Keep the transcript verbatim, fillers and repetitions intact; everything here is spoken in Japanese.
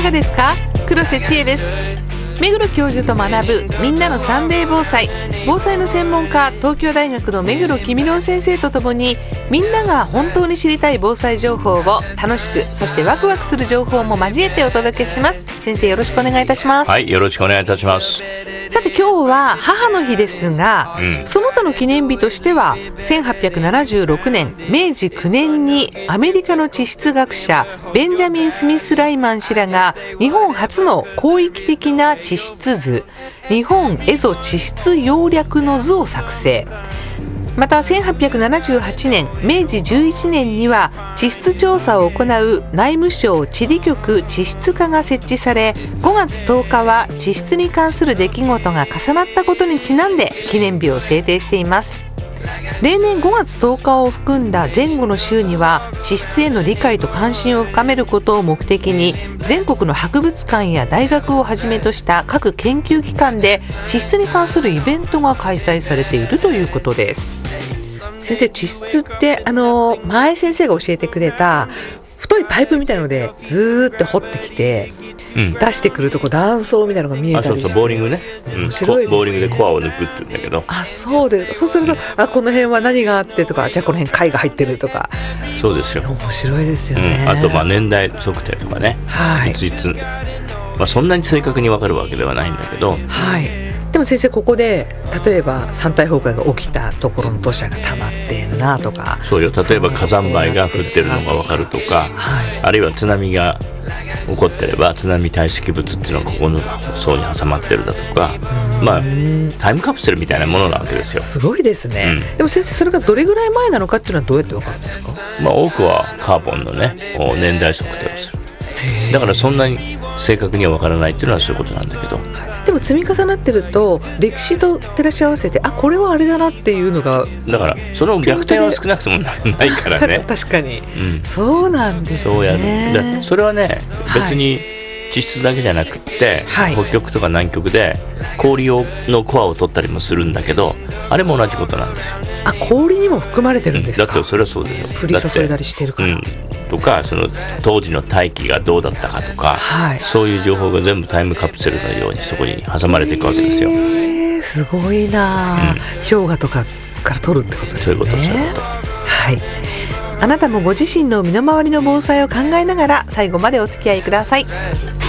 がですか？黒瀬千恵です。目黒教授と学ぶみんなのサンデー防災。防災の専門家、東京大学の目黒公郎先生とともに、みんなが本当に知りたい防災情報を楽しく、そしてワクワクする情報も交えてお届けします。先生、よろしくお願いいたします。 はい、よろしくお願いいたします。 さて、今日は母の日ですが、うん、その他の記念日としてはせんはっぴゃくななじゅうろくねんめいじくねんにアメリカの地質学者ベンジャミン・スミス・ライマン氏らが日本初の広域的な地質図、日本蝦夷地質要略の図を作成。またせんはっぴゃくななじゅうはちねんめいじじゅういちねんには地質調査を行う内務省地理局地質課が設置され、ごがつとおかは地質に関する出来事が重なったことにちなんで記念日を制定しています。例年ごがつとおかを含んだ前後の週には地質への理解と関心を深めることを目的に、全国の博物館や大学をはじめとした各研究機関で地質に関するイベントが開催されているということです。先生、地質ってあの前先生が教えてくれた太いパイプみたいなのでずーっと掘ってきて、うん、出してくるとこ断層みたいなのが見えたりして、 あ、そうそう、ボーリングね、 面白いです、 ボーリングでコアを抜くって言うんだけど、 あ、そうです。そうすると、うん、あ、この辺は何があってとか、じゃあこの辺貝が入ってるとか。 そうですよ、 面白いですよね、 うん、あとまあ年代測定とかね、 はい、 いついつ、まあ、そんなに正確に分かるわけではないんだけど、 はい、でも先生、ここで例えば山体崩壊が起きたところの土砂が溜まってるなとか、 そうよ、例えば火山灰が降ってるのが分かるとか、はい、あるいは津波が起こってれば津波堆積物っていうのがここの層に挟まってるだとか、まあタイムカプセルみたいなものなわけですよ。 すごいですね、うん、でも先生、それがどれぐらい前なのかっていうのはどうやって分かるんですか？ まあ、多くはカーボンのね年代測定をする。だからそんなに正確には分からないっていうのはそういうことなんだけど、 でも積み重なってると歴史と照らし合わせて、あ、これはあれだなっていうのが、 だからその逆転は少なくともないからね確かに、うん、そうなんですね。 そうやる。でそれはね、別に地質だけじゃなくって、はい、北極とか南極で氷をのコアを取ったりもするんだけど、あれも同じことなんですよ。 あ、氷にも含まれてるんですか？ だってそれはそうでしょ。 降り注いだりしてるから、うん、 とか、その当時の大気がどうだったかとか、はい、そういう情報が全部タイムカプセルのようにそこに挟まれていくわけですよ。 えー、すごいな、うん、氷河とかから取るってことですね。 そういうこと、そういうこと。 はい、あなたもご自身の身の回りの防災を考えながら最後までお付き合いください。